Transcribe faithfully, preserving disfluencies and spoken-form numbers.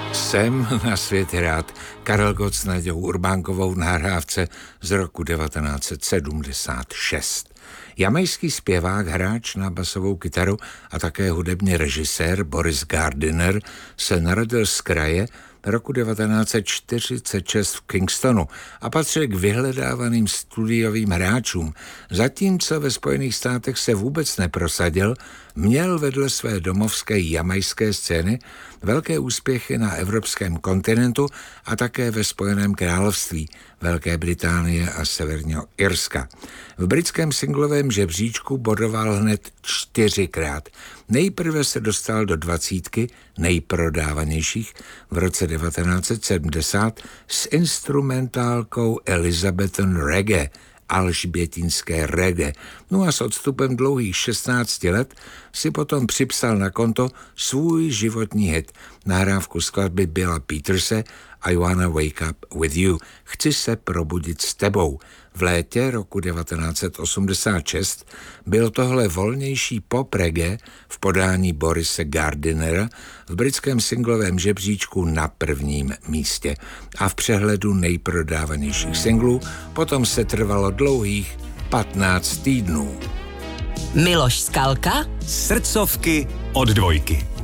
Jsem na svět rád. Karel Gott s Nadějou Urbánkovou v nahrávce z roku devatenáct set sedmdesát šest. Jamajský zpěvák, hráč na basovou kytaru a také hudební režisér Boris Gardiner se narodil z kraje roku devatenáct set čtyřicet šest v Kingstonu a patřil k vyhledávaným studiovým hráčům. Zatímco ve Spojených státech se vůbec neprosadil, měl vedle své domovské jamajské scény velké úspěchy na evropském kontinentu a také ve Spojeném království, Velké Británie a Severního Irska. V britském singlovém žebříčku bodoval hned čtyřikrát. Nejprve se dostal do dvacítky nejprodávanějších v roce devatenáct set sedmdesát s instrumentálkou Elizabethan Reggae, alžbětinské reggae. No a s odstupem dlouhých šestnácti let si potom připsal na konto svůj životní hit, nahrávku skladby Billa Peterse I Wanna Wake Up With You. Chci se probudit s tebou. V létě roku devatenáct set osmdesát šest byl tohle volnější pop reggae v podání Borise Gardinera v britském singlovém žebříčku na prvním místě a v přehledu nejprodávanějších singlů potom se trvalo dlouhých patnáct týdnů. Miloš Skalka, Srdcovky od dvojky.